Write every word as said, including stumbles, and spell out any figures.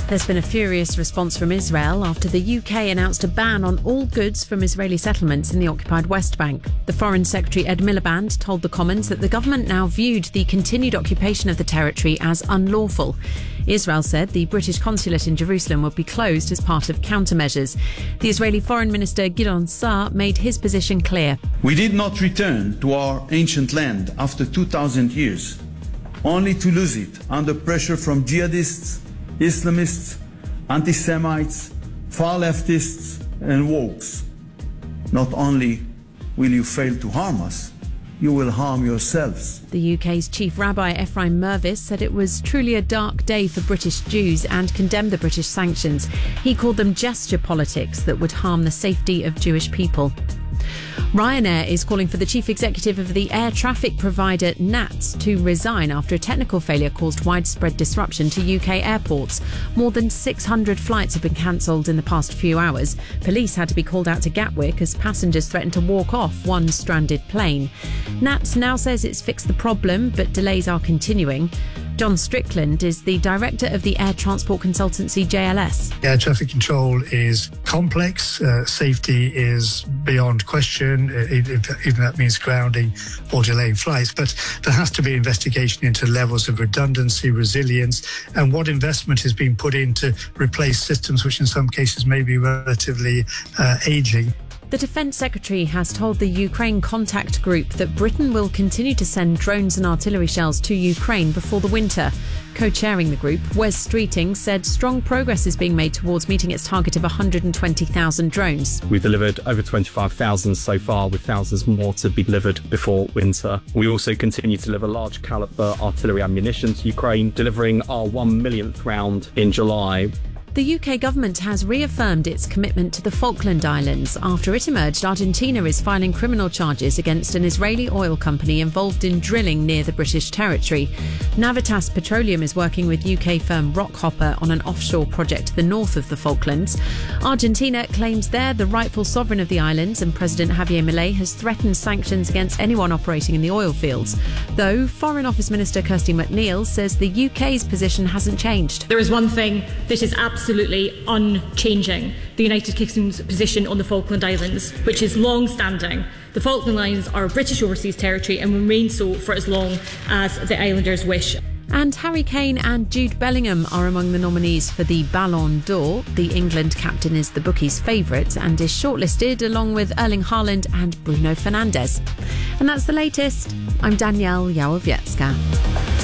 There's been a furious response from Israel after the U K announced a ban on all goods from Israeli settlements in the occupied West Bank. The Foreign Secretary Ed Miliband told the Commons that the government now viewed the continued occupation of the territory as unlawful. Israel said the British consulate in Jerusalem would be closed as part of countermeasures. The Israeli Foreign Minister Gideon Sa'ar made his position clear. We did not return to our ancient land after two thousand years, only to lose it under pressure from jihadists, Islamists, anti-Semites, far leftists and wokes. Not only will you fail to harm us, you will harm yourselves. The U K's Chief Rabbi Ephraim Mervis said it was truly a dark day for British Jews and condemned the British sanctions. He called them gesture politics that would harm the safety of Jewish people. Ryanair is calling for the chief executive of the air traffic provider N A T S to resign after a technical failure caused widespread disruption to U K airports. More than six hundred flights have been cancelled in the past few hours. Police had to be called out to Gatwick as passengers threatened to walk off one stranded plane. N A T S now says it's fixed the problem, but delays are continuing. John Strickland is the director of the air transport consultancy J L S. Air traffic control is complex. Uh, safety is beyond question, even if that means grounding or delaying flights. But there has to be investigation into levels of redundancy, resilience, and what investment is being put in to replace systems which in some cases may be relatively uh, aging. The Defence Secretary has told the Ukraine Contact Group that Britain will continue to send drones and artillery shells to Ukraine before the winter. Co-chairing the group, Wes Streeting, said strong progress is being made towards meeting its target of one hundred twenty thousand drones. We've delivered over twenty-five thousand so far, with thousands more to be delivered before winter. We also continue to deliver large calibre artillery ammunition to Ukraine, delivering our one millionth round in July. The U K government has reaffirmed its commitment to the Falkland Islands after it emerged Argentina is filing criminal charges against an Israeli oil company involved in drilling near the British territory. Navitas Petroleum is working with U K firm Rockhopper on an offshore project to the north of the Falklands. Argentina claims they're the rightful sovereign of the islands, and President Javier Milei has threatened sanctions against anyone operating in the oil fields. Though Foreign Office Minister Kirsty McNeil says the U K's position hasn't changed. There is one thing that is absolutely Absolutely unchanging: the United Kingdom's position on the Falkland Islands, which is long-standing. The Falkland Islands are a British overseas territory and will remain so for as long as the islanders wish. And Harry Kane and Jude Bellingham are among the nominees for the Ballon d'Or. The England captain is the bookies' favourite and is shortlisted along with Erling Haaland and Bruno Fernandes. And that's the latest. I'm Danielle Yałowiecka.